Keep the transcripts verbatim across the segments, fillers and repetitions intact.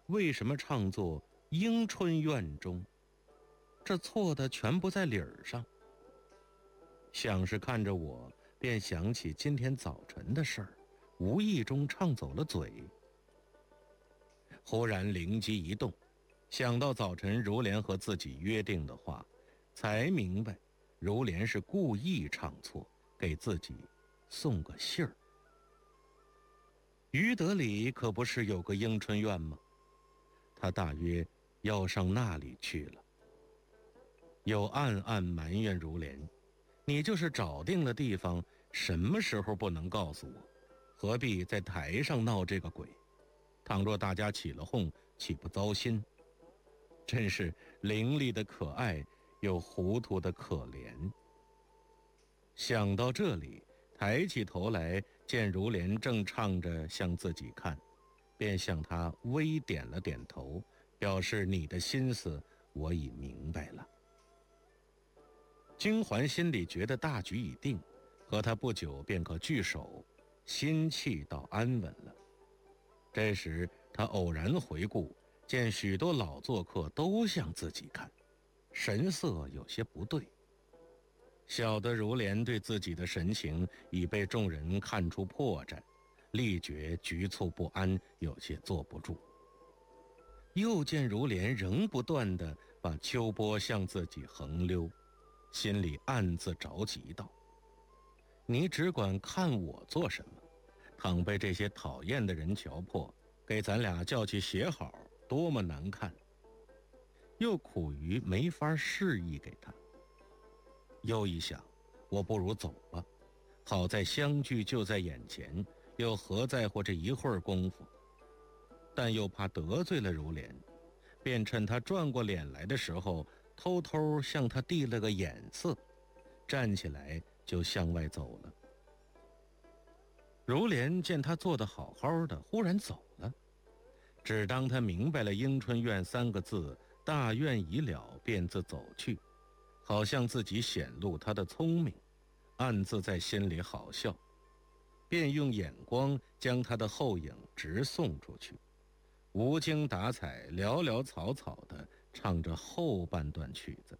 为什么唱作莺春院中？这错的全不在理儿上。像是看着我，便想起今天早晨的事儿，无意中唱走了嘴。忽然灵机一动，想到早晨如莲和自己约定的话，才明白如莲是故意唱错，给自己送个信儿。于德里可不是有个莺春院吗？他大约要上那里去了。又暗暗埋怨如莲，你就是找定了地方，什么时候不能告诉我？何必在台上闹这个鬼？倘若大家起了哄，岂不糟心？真是伶俐的可爱，又糊涂的可怜。想到这里，抬起头来，见如莲正唱着向自己看，便向她微点了点头，表示你的心思我已明白了。金环心里觉得大局已定，和他不久便可聚首，心气倒安稳了。这时他偶然回顾，见许多老做客都向自己看，神色有些不对。晓得如莲对自己的神情已被众人看出破绽，力觉局促不安，有些坐不住。又见如莲仍不断地把秋波向自己横溜，心里暗自着急道：你只管看我做什么？倘被这些讨厌的人瞧破，给咱俩叫去写好，多么难看。又苦于没法示意给他。又一想，我不如走吧，好在相聚就在眼前，又何在乎这一会儿功夫？但又怕得罪了如莲，便趁他转过脸来的时候，偷偷向他递了个眼色，站起来就向外走了。如莲见他坐得好好的，忽然走了，只当他明白了莺春院三个字，大愿已了，便自走去，好像自己显露他的聪明，暗自在心里好笑，便用眼光将他的后影直送出去，无精打采，潦潦草草地唱着后半段曲子。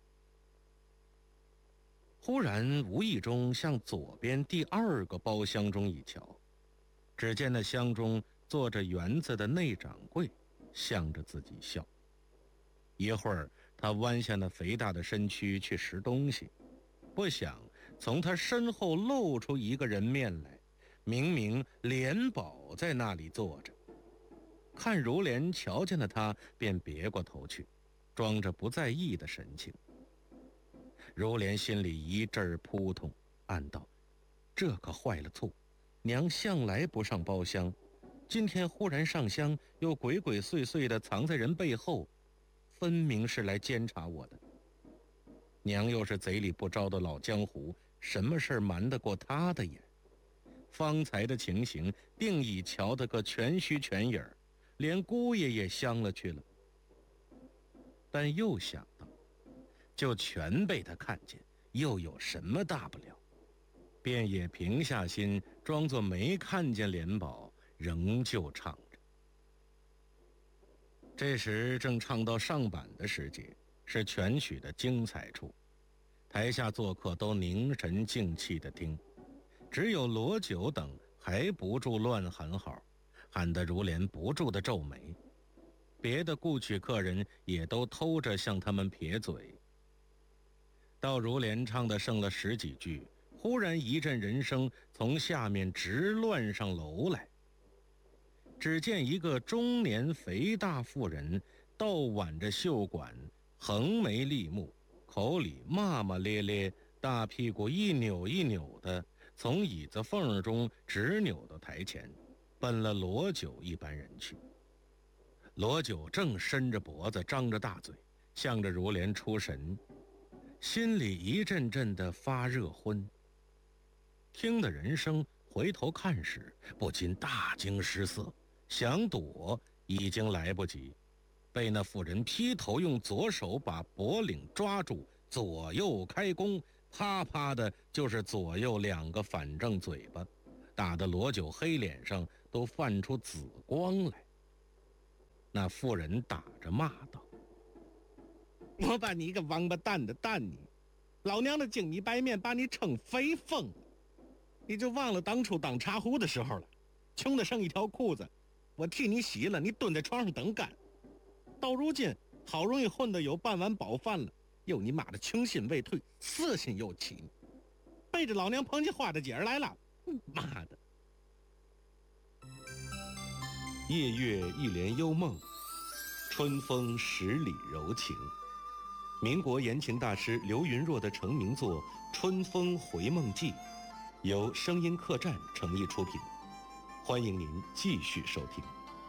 忽然无意中向左边第二个包厢中一瞧，只见那厢中坐着园子的内掌柜，向着自己笑。一会儿他弯下那肥大的身躯去拾东西，不想从他身后露出一个人面来，明明莲宝在那里坐着。看如莲瞧见了他，便别过头去，装着不在意的神情。如莲心里一阵扑通，暗道：这可坏了醋，娘向来不上包厢，今天忽然上香，又鬼鬼祟祟地藏在人背后，分明是来监察我的。娘又是贼里不招的老江湖，什么事瞒得过她的眼？方才的情形定已瞧得个全虚全影，连姑爷也相了去了。但又想到，就全被他看见，又有什么大不了？便也平下心，装作没看见莲宝，仍旧唱着。这时正唱到上板的时节，是全曲的精彩处，台下做客都凝神静气地听，只有罗九等还不住乱喊好，喊得如莲不住的皱眉，别的顾曲客人也都偷着向他们撇嘴。到如莲唱的剩了十几句，忽然一阵人声从下面直乱上楼来。只见一个中年肥大妇人，倒挽着袖管，横眉立目，口里骂骂咧咧，大屁股一扭一扭的，从椅子缝中直扭到台前，奔了罗九一般人去。罗九正伸着脖子，张着大嘴，向着如莲出神，心里一阵阵的发热昏。听得人声，回头看时，不禁大惊失色，想躲已经来不及，被那妇人劈头用左手把脖领抓住，左右开弓，啪啪的就是左右两个反正嘴巴，打得罗九黑脸上都泛出紫光来。 那妇人打着骂道： 我把你一个王八蛋的蛋你，老娘的精米白面把你撑肥疯了，你就忘了当初当茶壶的时候了，穷得剩一条裤子，我替你洗了，你蹲在床上等干。到如今好容易混得有半碗饱饭了，又你妈的穷心未退，色心又起，背着老娘捧起花的姐儿来了，妈的！ 夜月一帘幽梦，春风十里柔情。民国言情大师刘云若的成名作《春风回梦记》，由声音客栈诚意出品，欢迎您继续收听。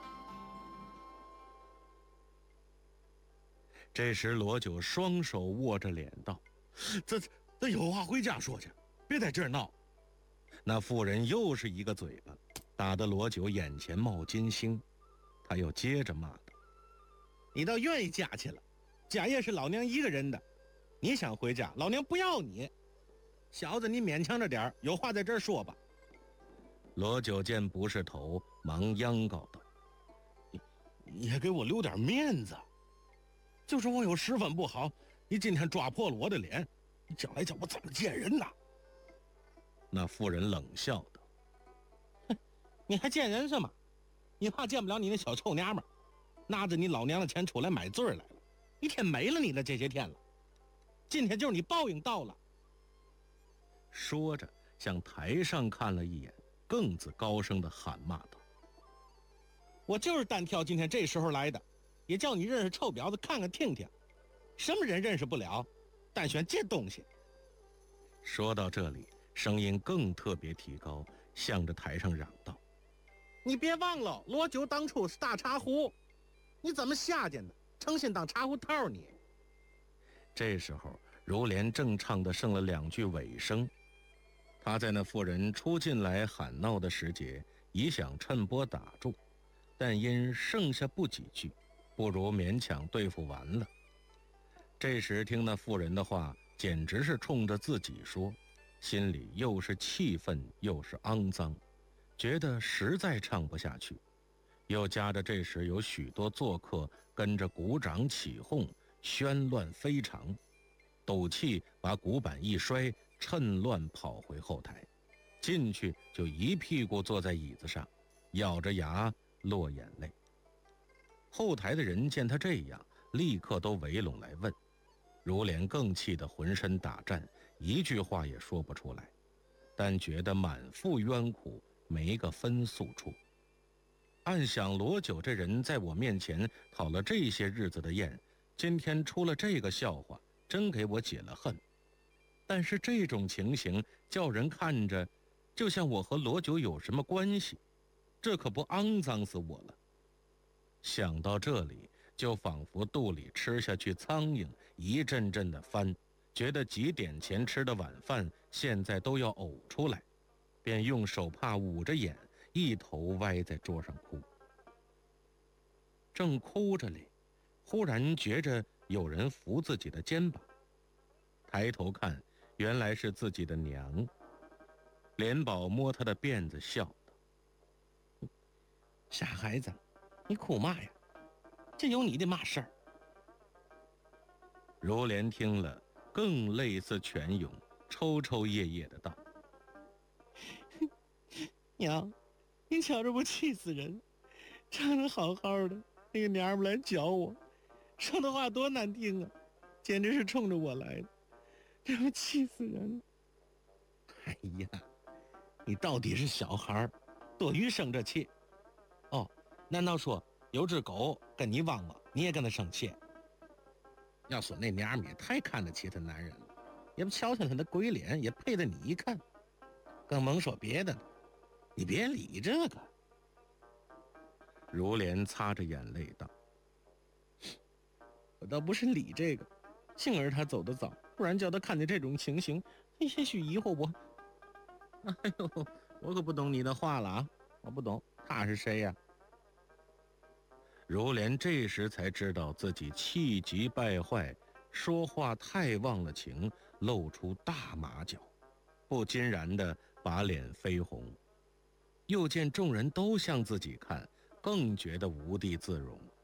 这时罗九双手握着脸道： 这这有话回家说去，别在这儿闹。 那妇人又是一个嘴巴，打得罗九眼前冒金星。他又接着骂道： 你倒愿意嫁去了，家业是老娘一个人的，你想回家，老娘不要你。小子，你勉强着点，有话在这儿说吧。 罗九见不是头，忙央告道： 你你也给我留点面子，就是我有十分不好，你今天抓破了我的脸，你将来叫我怎么见人呐？ 那妇人冷笑道： 哼，你还见人什么？你怕见不了你那小臭娘们儿，拿着你老娘的钱出来买罪来了，一天没了你的这些天了，今天就是你报应到了。 说着向台上看了一眼，更自高声地喊骂道： 我就是单挑今天这时候来的，也叫你认识臭婊子看看听听，什么人认识不了，单选这东西。 说到这里，声音更特别提高，向着台上嚷道： 你别忘了，罗九当初是大茶壶，你怎么下贱呢？诚心当茶壶套你。 这时候如莲正唱的剩了两句尾声，他在那妇人出进来喊闹的时节，已想趁波打住，但因剩下不几句，不如勉强对付完了。这时听那妇人的话，简直是冲着自己说，心里又是气愤又是肮脏，觉得实在唱不下去，又加着这时有许多做客跟着鼓掌起哄，喧乱非常，斗气把鼓板一摔，趁乱跑回后台，进去就一屁股坐在椅子上，咬着牙落眼泪。后台的人见他这样，立刻都围拢来问，如莲更气得浑身打颤，一句话也说不出来，但觉得满腹冤苦，没个分诉处。暗想罗九这人在我面前讨了这些日子的厌，今天出了这个笑话，真给我解了恨。但是这种情形叫人看着就像我和罗九有什么关系，这可不肮脏死我了。想到这里，就仿佛肚里吃下去苍蝇，一阵阵的翻，觉得几点前吃的晚饭现在都要呕出来，便用手帕捂着眼，一头歪在桌上哭。正哭着哩，忽然觉着有人扶自己的肩膀，抬头看，原来是自己的娘。莲宝摸她的辫子笑道： 傻孩子，你哭嘛呀？这有你的嘛事儿？ 如莲听了，更泪似泉涌，抽抽噎噎的道： 娘，你瞧着不气死人？唱得好好的，那个娘们来教我，说的话多难听啊，简直是冲着我来的，这不气死人了。哎呀，你到底是小孩，多余生这气。哦，难道说有只狗跟你汪汪，你也跟他生气？要说那娘们也太看得起他男人了，也不瞧瞧他的鬼脸，也配得你一看。更甭说别的了，你别理这个。 如莲擦着眼泪道： 我倒不是理这个，幸而他走得早，不然叫他看见这种情形，也许以后我……哎呦，我可不懂你的话了啊！我不懂他是谁呀？ 如莲这时才知道自己气急败坏，说话太忘了情，露出大马脚，不禁然的把脸绯红。又见众人都向自己看，更觉得无地自容，